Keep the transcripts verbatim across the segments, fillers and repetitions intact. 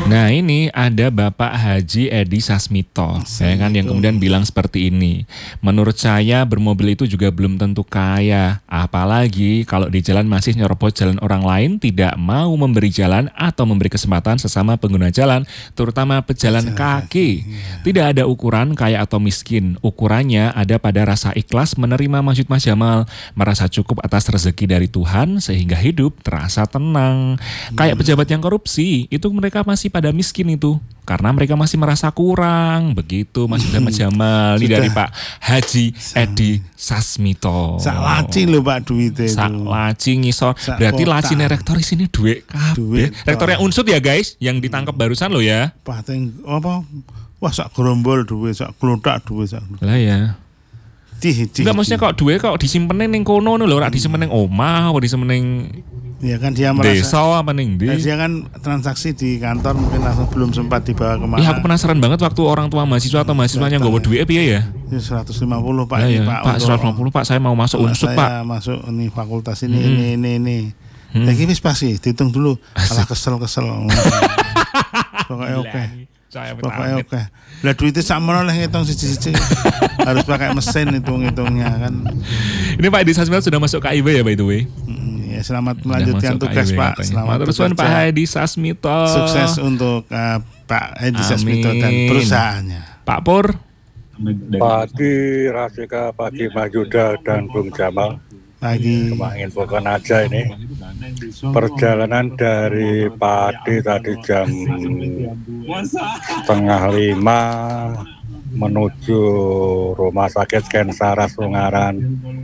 Nah ini ada Bapak Haji Edi Sasmito, ya kan, yang kemudian bilang seperti ini. Menurut saya bermobil itu juga belum tentu kaya, apalagi kalau di jalan masih nyerobot jalan orang lain, tidak mau memberi jalan atau memberi kesempatan sesama pengguna jalan, terutama pejalan kaki. Tidak ada ukuran kaya atau miskin, ukurannya ada pada rasa ikhlas menerima maksud Mas Jamal, merasa cukup atas rezeki dari Tuhan sehingga hidup terasa tenang. Kayak pejabat yang korupsi, itu mereka masih pada miskin itu karena mereka masih merasa kurang. Begitu maksudnya Mas Jamal. Ini dari Pak Haji Edi Sasmito. Sak laci lho Pak duitnya itu. Sak laci ngisor. Sak berarti lacine rektor sini duit kabeh. Rektor yang unsut ya guys, yang ditangkap barusan lo ya. Pateng apa? Wah sak gerombol duit, sak klothak duit sak. Lah ya. Dih, dih, enggak maksudnya kok duit kok disimpen ning kono lho, ora disimpen ning omah, ora disimpen ning ya kan dia merasa desa apa ning ndi? Dia kan transaksi di kantor mungkin langsung belum sempat dibawa kemana. Iya aku penasaran banget waktu orang tua mahasiswa atau mahasiswanya nggawa duit piye ya? Ya seratus lima puluh Pak ya, ini ya. Pak. Pak seratus lima puluh Pak saya mau masuk unsut Pak. Saya masuk ini fakultas ini hmm. ini ini ini. Hmm. Lagi wis pasti dihitung dulu. Alah kesel-kesel. Pokoknya oke. Pokoknya oke. Lah duitnya sakmono lah ngitung siji-siji. Harus pakai mesin hitung-hitungnya kan. Ini Pak Edi Sasmito sudah masuk K I B ya by the way. Ya, selamat melanjutkan tugas Pak. Selamat terus Pak Edi Sasmito. Sukses untuk uh, Pak Edi Sasmito dan perusahaannya. Pak Pur. Pagi Rasika, pagi Mas Yuda dan Bung Jamal. Pagi. Cuma infokan aja ini. Perjalanan dari Padi tadi jam setengah lima menuju Rumah Sakit Kensaras Ungaran.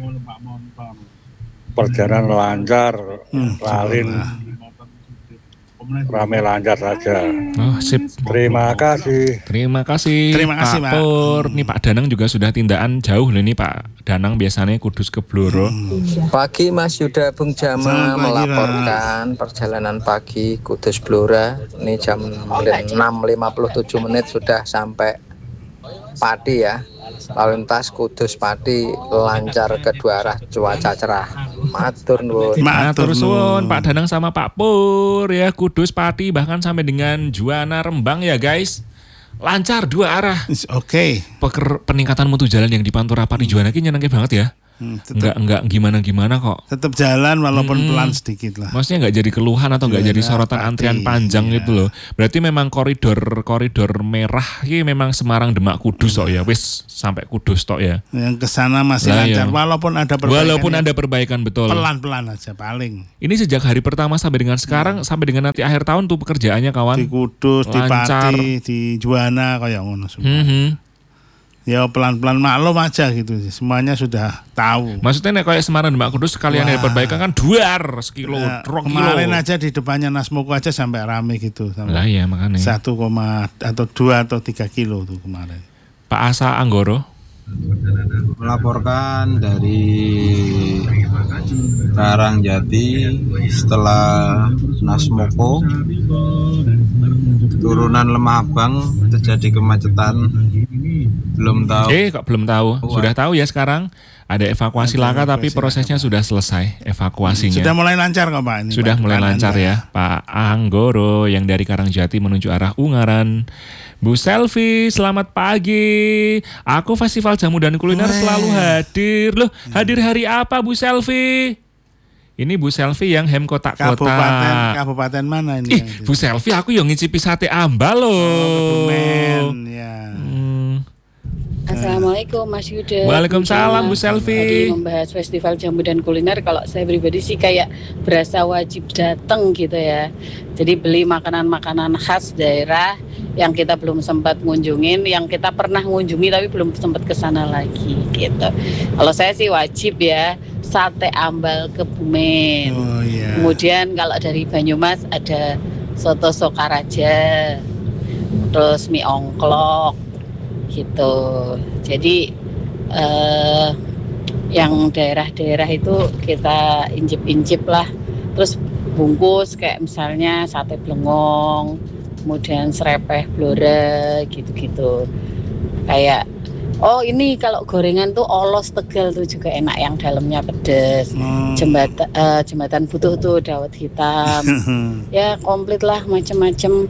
Perjalanan lancar, hmm, lalin, rame lancar saja. Oh, sip. Terima kasih. Terima kasih. Terima kasih Pak Pur. Nih Pak Danang juga sudah tindakan jauh loh nih Pak Danang biasanya Kudus ke Blora. Hmm. Pagi Mas Yuda Bung Jamal melaporkan perjalanan pagi Kudus Blora. Ini jam enam lima puluh tujuh menit sudah sampai Padi ya. Lalu lintas Kudus Padi lancar kedua arah, cuaca cerah. Matur nuwun. Matur suwun Pak Danang sama Pak Pur ya, Kudus Pati bahkan sampai dengan Juwana Rembang ya guys. Lancar dua arah. Oke. Okay. Peningkatan mutu jalan yang di Pantura Pati Juwana ini nyenengke banget ya. Hmm, enggak enggak gimana-gimana kok. Tetap jalan walaupun hmm. pelan sedikit lah. Maksudnya enggak jadi keluhan atau enggak jadi sorotan pati, antrian panjang iya. gitu loh. Berarti memang koridor koridor merah ini memang Semarang Demak Kudus tok hmm. ya. Wis sampai Kudus tok ya. Yang ke sana masih nah, lancar ya. walaupun ada perbaikan. Walaupun ada perbaikan betul. Pelan-pelan aja paling. Ini sejak hari pertama sampai dengan sekarang hmm. sampai dengan nanti akhir tahun tuh pekerjaannya kawan. Di Kudus, lancar. Di Pati, di Juwana kayak ngono semua. Hmm. Ya pelan-pelan maklum aja gitu, semuanya sudah tahu. Maksudnya nek kayak Semarang Demak Kudus sekalian ada perbaikan kan duar sekilo, ya, dua kilo. Kemarin aja di depannya Nasmoko aja sampai rame gitu. Lah ya makanya. Satu koma atau dua atau tiga kilo tuh kemarin. Pak Asa Anggoro melaporkan dari Karangjati setelah Nasmoko turunan Lemah Abang terjadi kemacetan. Belum tahu. Eh kok belum tahu? Sudah tahu ya sekarang ada evakuasi laka tapi prosesnya sudah selesai evakuasinya. Sudah mulai lancar kok Pak. Ini sudah Pak, mulai lancar ya Pak Anggoro yang dari Karangjati menuju arah Ungaran. Bu Selvi, selamat pagi. Aku Festival Jamu dan Kuliner Weh. selalu hadir. Loh, hadir hari apa Bu Selvi? Ini Bu Selvi yang hem kotak-kotak. Kabupaten, kabupaten mana ini? Ih, Bu Selvi aku yang ngicipi sate ambal loh. Oh, Kebumen, ya. Hmm. Assalamualaikum Mas Yuda. Waalaikumsalam Bu Selvi. Tadi membahas Festival Jamu dan Kuliner, kalau saya pribadi sih kayak berasa wajib datang gitu ya. Jadi beli makanan-makanan khas daerah yang kita belum sempat ngunjungin, yang kita pernah ngunjungi tapi belum sempat ke sana lagi gitu. Kalau saya sih wajib ya sate ambal Kebumen. Oh, yeah. Kemudian kalau dari Banyumas ada soto Sokaraja, terus mie ongklok gitu. Jadi eh, yang daerah-daerah itu kita incip-incip lah. Terus bungkus kayak misalnya sate blengong, kemudian serepeh blora gitu-gitu. Kayak oh ini kalau gorengan tuh olos Tegal tuh juga enak yang dalamnya pedes. Hmm. Jembatan uh, jembatan Butuh tuh dawet hitam. Ya komplit lah macam-macam.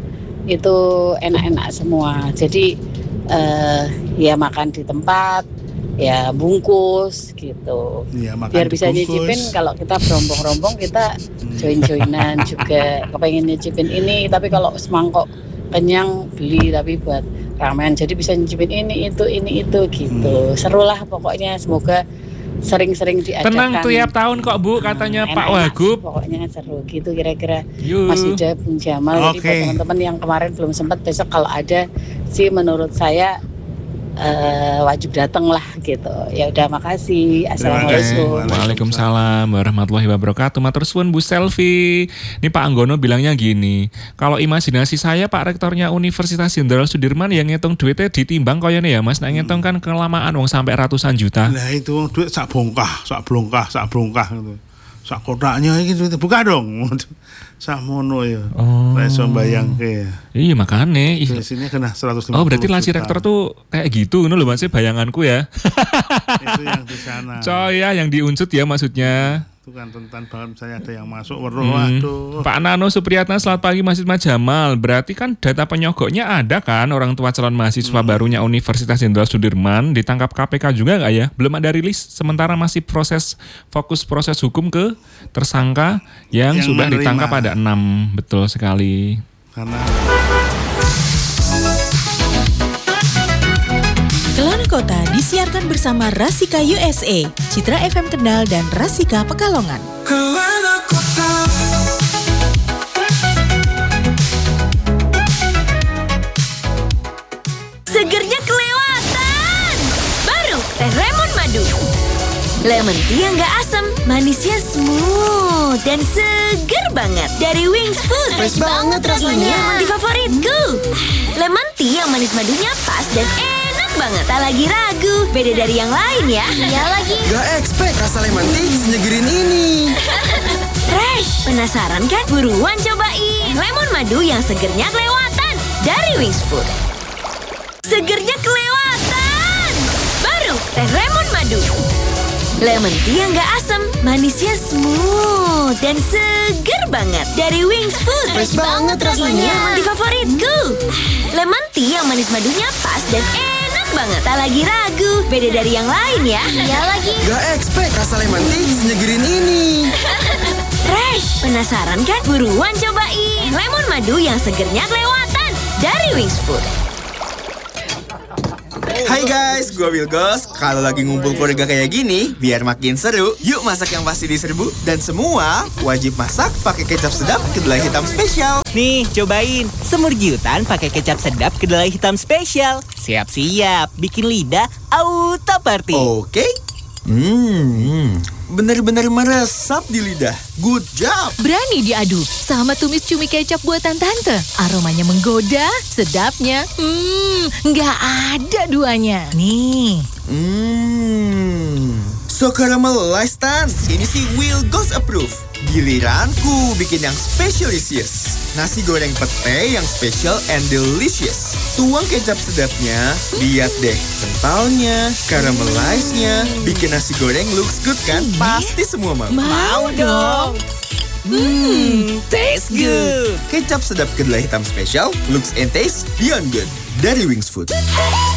itu enak-enak semua. Jadi uh, ya makan di tempat, ya bungkus gitu. Ya, makan biar bisa dibungkus. nyicipin. Kalau kita berombong-rombong kita join-joinan juga kepengen nyicipin ini, tapi kalau semangkok kenyang beli, tapi buat ramen jadi bisa nyicipin ini itu ini itu gitu. Hmm. Serulah pokoknya, semoga sering-sering diadakan. Tenang tiap tahun kok Bu, katanya hmm, Pak Wagub. Pokoknya seru gitu kira-kira. Yuh. Mas Yuda, Bung Jamal. Okay. Jadi buat teman-teman yang kemarin belum sempat, besok kalau ada sih menurut saya Uh, wajib datang lah gitu. Ya udah, makasih. Assalamualaikum. Waalaikumsalam warahmatullahi wabarakatuh. Matur suwun Bu Selvi. Ini Pak Anggono bilangnya gini, kalau imajinasi saya Pak Rektornya Universitas Jenderal Sudirman yang ngitung duitnya ditimbang koyone ya Mas. Nah ngitung kan kelamaan wong sampai ratusan juta. Nah itu duit sak bongkah, sak blongkah, sak blongkah gitu. Sak kotaknya iki duit buka dong. Sak mono ya. Oh. Iso mbayangke. Iya makane. Di sini kena seratus lima puluh. Oh berarti laci juta. rektor tuh kayak gitu, ngono lho Mas, bayanganku ya. Itu yang di sana. Coy ya, yang diunsut ya maksudnya. Itu kan rentan banget, misalnya ada yang masuk, waduh, Hmm. waduh. Pak Nano Supriyatna, selamat pagi Mas Isma Jamal. Berarti kan data penyogoknya ada kan, orang tua calon mahasiswa hmm. barunya Universitas Jenderal Sudirman ditangkap K P K juga nggak ya? Belum ada rilis, sementara masih proses fokus proses hukum ke tersangka yang, yang sudah menerima. Ditangkap ada enam. Betul sekali. Karena Kelana Kota disiarkan bersama Rasika U S A, Citra F M Kendal dan Rasika Pekalongan. Kelana Kota. Segernya kelewatan. Baru teh lemon madu. Lemon tea yang gak asam, manisnya smooth dan seger banget. Dari Wings Food. Fresh banget rasanya. Di favoritku. Lemon tea yang manis madunya pas dan enak banget. Tak lagi ragu, beda dari yang lain ya. Iya lagi. Gak expect rasa lemon tea senyegerin ini. Fresh. Penasaran kan? Buruan cobain. Lemon madu yang segernya kelewatan. Dari Wings Food. Segernya kelewatan. Baru teh lemon madu. Lemon tea yang gak asam, manisnya smooth dan seger banget. Dari Wings Food. Fresh banget rasanya. Di favoritku. Lemon tea yang manis madunya pas dan enak banget. Tak lagi ragu, beda dari yang lain ya. Iya lagi. Gak expect rasa lemon tea senyegerin ini. Fresh. Penasaran kan? Buruan cobain. Lemon madu yang segernya kelewatan. Dari Wings Food. Hai guys, gue Wilgos. Kalau lagi ngumpul keluarga kayak gini, biar makin seru, yuk masak yang pasti diserbu. Dan semua wajib masak pakai kecap sedap kedelai hitam spesial. Nih, cobain semur jiutan pakai kecap sedap kedelai hitam spesial. Siap-siap, bikin lidah auto party. Oke. Hmm, bener-bener meresap di lidah. Good job. Berani diadu sama tumis cumi kecap buatan tante. Aromanya menggoda, sedapnya, hmm, nggak ada duanya. Nih. Hmm, so caramelized Tan. Ini sih Wilgos approve. Giliranku bikin yang specialisius. Nasi goreng pete yang special and delicious. Tuang kecap sedapnya, lihat deh kentalnya, caramelized-nya. Bikin nasi goreng looks good kan? Pasti semua mau. Mau dong. Hmm, taste good. Kecap sedap kedelai hitam spesial, looks and taste beyond good. Dari Wings Food.